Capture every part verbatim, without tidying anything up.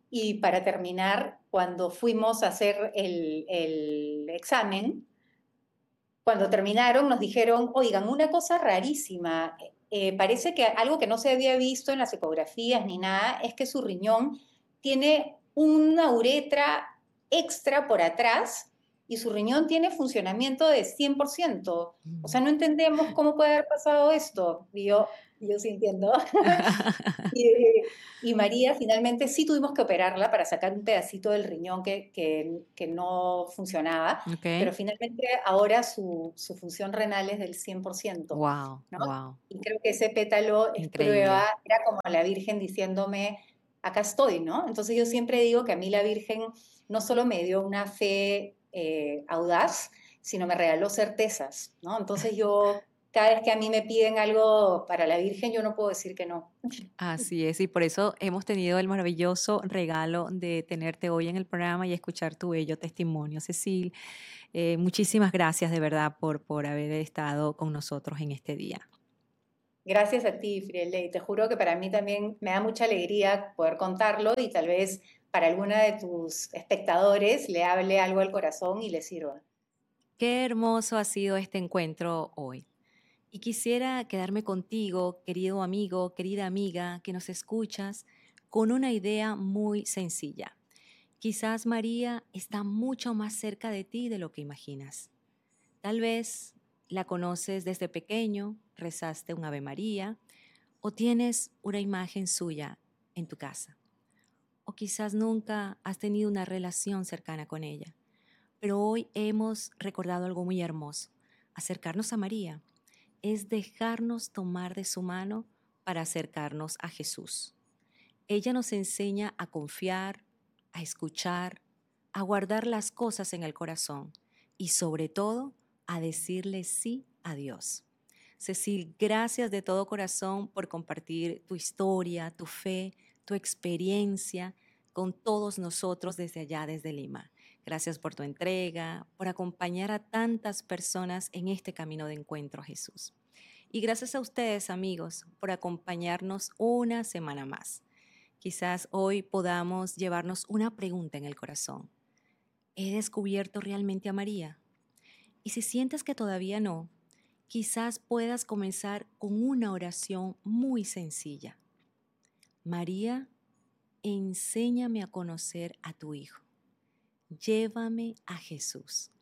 Y para terminar, cuando fuimos a hacer el, el examen, cuando terminaron nos dijeron, oigan, una cosa rarísima, eh, parece que algo que no se había visto en las ecografías ni nada, es que su riñón tiene una uretra extra por atrás y su riñón tiene funcionamiento de cien por ciento. O sea, Mm. no entendemos cómo puede haber pasado esto. Y yo, yo sí entiendo. Y, y María finalmente sí tuvimos que operarla para sacar un pedacito del riñón que, que, que no funcionaba, pero Ok. finalmente ahora su, su función renal es del cien por ciento, Wow, ¿no? wow. Y creo que ese pétalo es prueba, Increíble. era como la Virgen diciéndome, acá estoy, ¿no? Entonces yo siempre digo que a mí la Virgen no solo me dio una fe eh, audaz, sino me regaló certezas, ¿no? Entonces yo, cada vez que a mí me piden algo para la Virgen, yo no puedo decir que no. Así es, y por eso hemos tenido el maravilloso regalo de tenerte hoy en el programa y escuchar tu bello testimonio, Cecil. Eh, muchísimas gracias de verdad por, por haber estado con nosotros en este día. Gracias a ti, Friele, y te juro que para mí también me da mucha alegría poder contarlo y tal vez para alguna de tus espectadores le hable algo al corazón y le sirva. Qué hermoso ha sido este encuentro hoy. Y quisiera quedarme contigo, querido amigo, querida amiga, que nos escuchas, con una idea muy sencilla. Quizás María está mucho más cerca de ti de lo que imaginas. Tal vez la conoces desde pequeño, rezaste un Ave María, o tienes una imagen suya en tu casa. O quizás nunca has tenido una relación cercana con ella. Pero hoy hemos recordado algo muy hermoso. Acercarnos a María es dejarnos tomar de su mano para acercarnos a Jesús. Ella nos enseña a confiar, a escuchar, a guardar las cosas en el corazón y sobre todo a decirle sí a Dios. Cecil, gracias de todo corazón por compartir tu historia, tu fe, tu experiencia con todos nosotros desde allá, desde Lima. Gracias por tu entrega, por acompañar a tantas personas en este camino de encuentro a Jesús. Y gracias a ustedes, amigos, por acompañarnos una semana más. Quizás hoy podamos llevarnos una pregunta en el corazón. ¿He descubierto realmente a María? Y si sientes que todavía no, quizás puedas comenzar con una oración muy sencilla. María, enséñame a conocer a tu Hijo. Llévame a Jesús.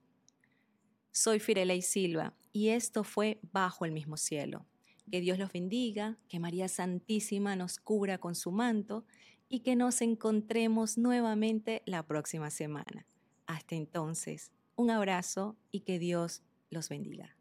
Soy Firelei Silva y esto fue Bajo el mismo cielo. Que Dios los bendiga, que María Santísima nos cubra con su manto y que nos encontremos nuevamente la próxima semana. Hasta entonces, un abrazo y que Dios los bendiga.